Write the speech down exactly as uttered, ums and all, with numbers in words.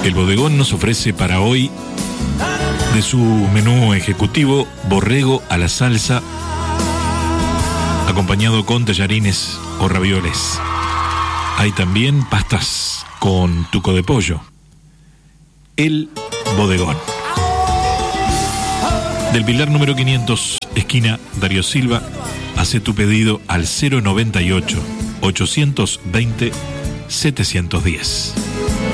El bodegón nos ofrece para hoy de su menú ejecutivo borrego a la salsa, acompañado con tallarines o ravioles. Hay también pastas con tuco de pollo. El bodegón. Del Pilar número quinientos, esquina Darío Silva. Hace tu pedido al cero noventa y ocho, ochocientos veinte, setecientos diez.